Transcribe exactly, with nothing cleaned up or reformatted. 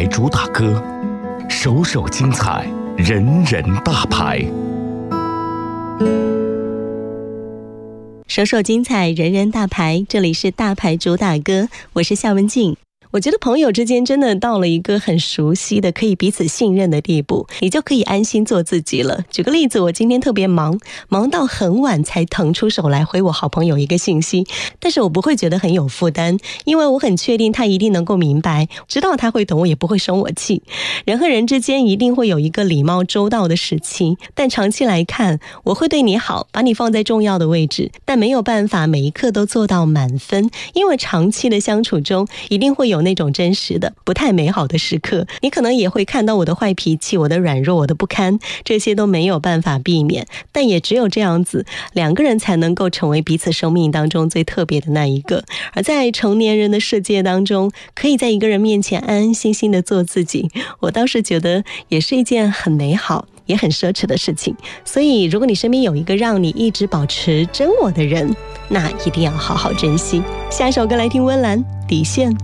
牌主打歌，首首精彩，人人大牌。 首首精彩，人人大牌，这里是大牌主打歌，我是夏文静。我觉得朋友之间真的到了一个很熟悉的可以彼此信任的地步，你就可以安心做自己了。举个例子，我今天特别忙，忙到很晚才腾出手来回我好朋友一个信息，但是我不会觉得很有负担，因为我很确定他一定能够明白，知道他会懂我，也不会生我气。人和人之间一定会有一个礼貌周到的时期，但长期来看，我会对你好，把你放在重要的位置，但没有办法每一刻都做到满分，因为长期的相处中一定会有那种真实的不太美好的时刻，你可能也会看到我的坏脾气，我的软弱，我的不堪，这些都没有办法避免，但也只有这样子，两个人才能够成为彼此生命当中最特别的那一个。而在成年人的世界当中，可以在一个人面前安安心心的做自己，我倒是觉得也是一件很美好也很奢侈的事情。所以如果你身边有一个让你一直保持真我的人，那一定要好好珍惜。下一首歌来听温岚，底线。